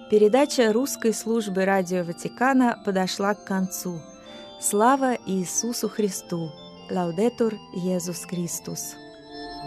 Передача русской службы Радио Ватикана подошла к концу. Слава Иисусу Христу! Лаудетур Иисус Христос!